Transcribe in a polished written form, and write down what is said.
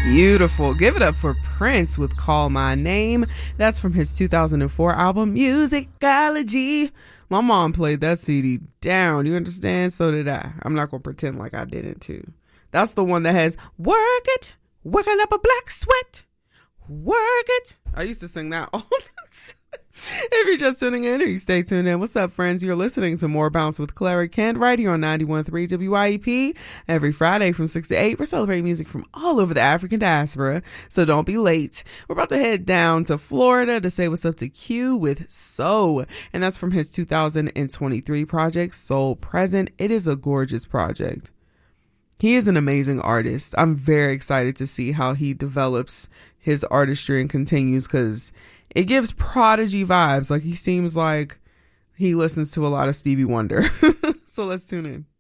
Beautiful. Give it up for Prince with Call My Name. That's from his 2004 album, Musicology. My mom played that CD down. You understand? So did I. I'm not going to pretend like I didn't too. That's the one that has Work It, Working Up a Black Sweat, Work It. I used to sing that all the time. If you're just tuning in or you stay tuned in, what's up, friends? You're listening to More Bounce with Clara Kent right here on 91.3 WYEP. Every Friday from 6 to 8, we're celebrating music from all over the African diaspora, so don't be late. We're about to head down to Florida to say what's up to Q with So, and that's from his 2023 project, Soul Present. It is a gorgeous project. He is an amazing artist. I'm very excited to see how he develops his artistry and continues, because it gives Prodigy vibes. Like, he seems like he listens to a lot of Stevie Wonder. So let's tune in.